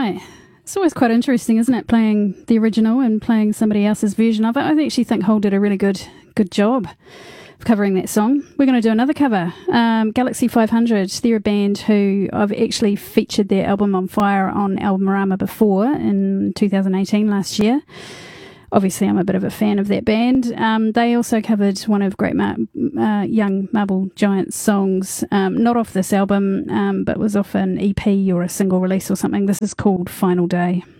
right. It's always quite interesting, isn't it, playing the original and playing somebody else's version of it. I actually think Hole did a really good job of covering that song. We're going to do another cover. Galaxy 500, they're a band who I've actually featured their album On Fire on Albumorama before in 2018, last year. Obviously, I'm a bit of a fan of that band. They also covered one of Great Young Marble Giant's songs, not off this album, but was off an EP or a single release or something. This is called Final Day.